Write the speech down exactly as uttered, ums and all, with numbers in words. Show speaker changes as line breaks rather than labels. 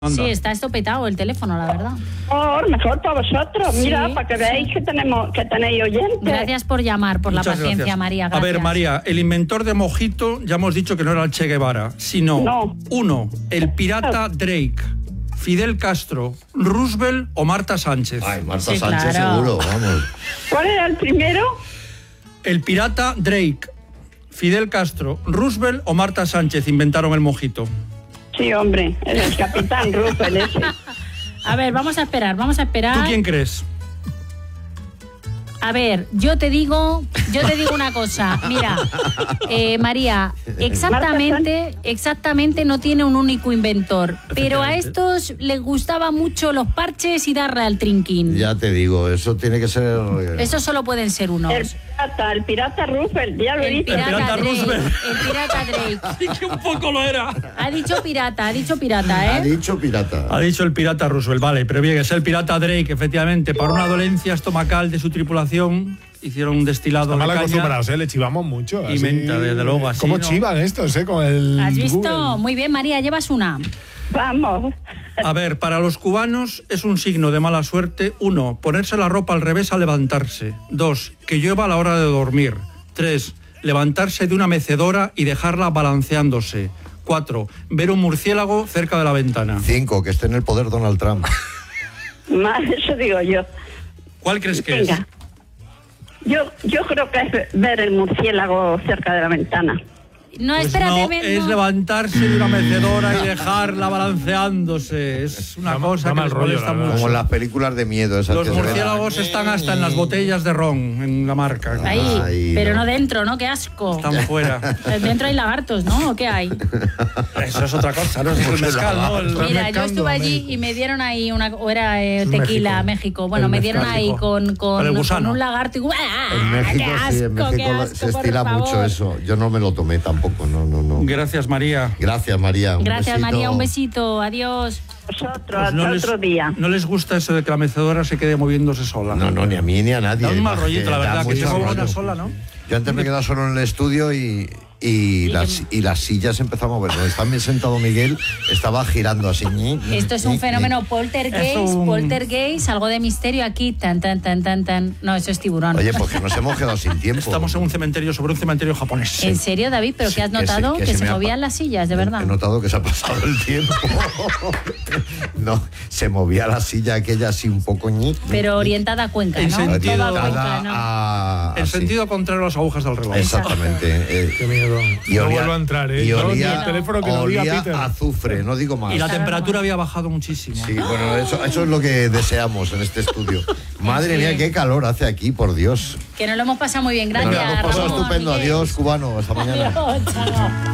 Sí, está estopetado el teléfono, la verdad.
Oh, mejor para vosotros,
Sí,
mira, para que veáis
sí.
que tenemos, que tenéis oyentes.
Gracias por llamar, por
Muchas
la paciencia,
gracias.
María.
A
Gracias.
ver, María, el inventor de Mojito, ya hemos dicho que no era el Che Guevara, sino
No.
uno, el pirata Drake, Fidel Castro, Roosevelt o Marta Sánchez.
Ay, Marta
Sí,
Sánchez
claro.
seguro, vamos.
¿Cuál era el primero?
El pirata Drake, Fidel Castro, Roosevelt o Marta Sánchez inventaron el mojito.
Sí, hombre, el capitán Rupert ese.
A ver, vamos a esperar, vamos a esperar.
¿Tú quién crees?
A ver, yo te digo, yo te digo una cosa. Mira, eh, María, exactamente, exactamente no tiene un único inventor, pero a estos les gustaba mucho los parches y darle al trinquín.
Ya te digo, eso tiene que ser... eh,
Esos solo pueden ser unos.
El pirata, el pirata Rupert, ya lo
El
hice.
pirata,
pirata
Drake.
Roosevelt.
El pirata Drake.
Que un poco lo era.
Ha dicho pirata, ha dicho pirata,
Ha
¿eh?
dicho pirata.
Ha dicho el pirata Roosevelt, vale, pero bien, es el pirata Drake, efectivamente, para una dolencia estomacal de su tripulación, hicieron un destilado
Mal
de caña.
acostumbrados, ¿eh? Le chivamos mucho.
Y
así.
menta, desde luego, así,
¿Cómo
¿no?
chivan estos, eh? Con el
¿Has visto?
Google.
Muy bien, María, llevas una.
Vamos.
A ver, para los cubanos es un signo de mala suerte. Uno, ponerse la ropa al revés al levantarse. Dos, que llueva a la hora de dormir. Tres, levantarse de una mecedora y dejarla balanceándose. Cuatro, ver un murciélago cerca de la ventana.
Cinco, que esté en el poder Donald Trump.
Más, eso digo yo.
¿Cuál crees que es?
Venga. Yo, yo creo que es ver el murciélago cerca de la ventana.
No,
Pues
espérate,
no,
ven,
es
no.
levantarse de una mecedora y dejarla balanceándose. Es una
Da-
cosa
da
que
mal
les
rollo,
molesta
la verdad.
mucho.
Como en las películas de miedo. Esas
Los
que se ven.
murciélagos están hasta en las botellas de ron, en la marca.
Ahí,
Ay,
pero
no.
no dentro, ¿no? Qué asco.
Están fuera.
Dentro hay lagartos, ¿no? ¿O qué hay?
Eso es otra cosa, ¿no? Es el mezcal, ¿no? El-
Están
Mira, yo
mezclando
estuve
a
allí
México.
y me dieron ahí una... O era eh,
Es
tequila,
México.
México. Bueno,
El
me dieron
mezcal,
ahí
hijo.
con,
Con
con,
el
con
gusano.
un lagarto y... ¡Ah!
En México,
¡Qué asco,
sí, en
qué
México
asco,
se
por
estila
favor!
mucho eso. Yo no me lo tomé tampoco, no, no, no.
Gracias, María.
Gracias, María. Un
Gracias,
besito.
María. Un besito. Adiós.
Vosotros,
Pues
hasta
no les,
otro día.
no les gusta eso de que la mecedora se quede moviéndose sola.
No, no, ni a mí ni a nadie.
Da un mal
Más
rollito, la
da
verdad, que
mucho
tengo una
rollo.
sola, ¿no?
Yo antes me quedaba solo en el estudio y, y, las, y las sillas empezaban a mover. Donde estaba bien sentado Miguel, estaba girando así.
Esto es un fenómeno poltergeist,
Es un-
poltergeist, algo de misterio aquí, tan, tan, tan, tan, tan. No, eso es tiburón.
Oye, pues que nos hemos quedado sin tiempo.
Estamos en un cementerio, sobre un cementerio japonés.
¿En serio, David? ¿Pero
Sí,
qué has
que se-
notado?
que
Que,
se
se
me ha
movían
pa-
las sillas, de verdad.
He notado que se ha pasado el tiempo. No, se movía la silla aquella así un poco ñi.
Pero orientada a Cuenca,
En
¿no?
sentido-
Toda
Orientada
Cuenca, ¿no?
a...
El
así.
sentido contrario a las agujas del reloj.
Exactamente. eh,
Qué miedo.
y
no
olía-
vuelvo a entrar, ¿eh?
Y
Yo,
olía,
el teléfono que no diga
olía
Peter.
a azufre, no digo más.
Y la temperatura había bajado muchísimo.
Sí, bueno, eso, eso es lo que deseamos en este estudio. Madre mía, qué calor hace aquí, por Dios.
Que nos lo hemos pasado muy bien. Gracias,
Nos lo hemos pasado
Ramón,
estupendo.
Miguel.
Adiós, cubano. Hasta mañana.
Adiós, chao.